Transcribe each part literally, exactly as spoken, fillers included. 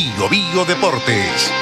Bio Bio Deportes.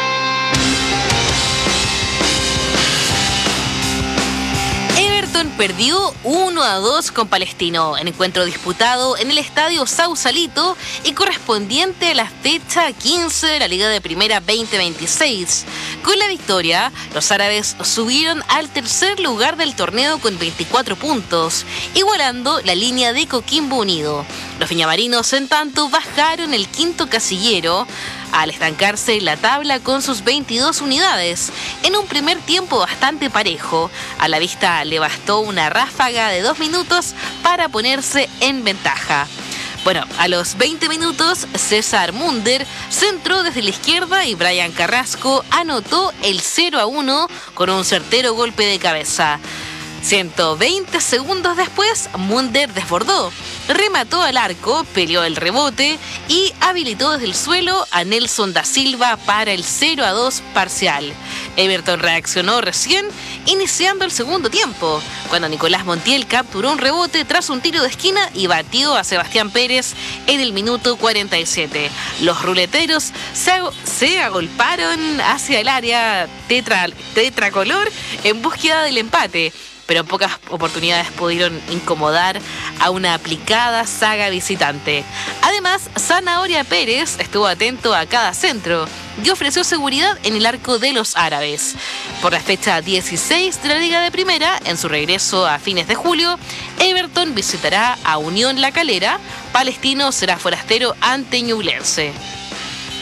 Perdió uno a dos con Palestino, en encuentro disputado en el estadio Sausalito y correspondiente a la fecha quince de la Liga de Primera veinte veintiséis. Con la victoria, los árabes subieron al tercer lugar del torneo con veinticuatro puntos, igualando la línea de Coquimbo Unido. Los viñamarinos, en tanto, bajaron el quinto casillero al estancarse la tabla con sus veintidós unidades. En un primer tiempo bastante parejo, a la vista le bastó una ráfaga de dos minutos para ponerse en ventaja. Bueno, a los veinte minutos, César Munder centró desde la izquierda y Brian Carrasco anotó el cero a uno con un certero golpe de cabeza. ciento veinte segundos después, Munder desbordó, remató al arco, peleó el rebote y habilitó desde el suelo a Nelson da Silva para el cero a dos parcial. Everton reaccionó recién, iniciando el segundo tiempo, cuando Nicolás Montiel capturó un rebote tras un tiro de esquina y batió a Sebastián Pérez en el minuto cuarenta y siete. Los ruleteros se, ag- se agolparon hacia el área tetra, tetracolor en búsqueda del empate, pero en pocas oportunidades pudieron incomodar a una aplicada saga visitante. Además, Zanahoria Pérez estuvo atento a cada centro y ofreció seguridad en el arco de los árabes. Por la fecha dieciséis de la Liga de Primera, en su regreso a fines de julio, Everton visitará a Unión La Calera, Palestino será forastero ante Ñublense.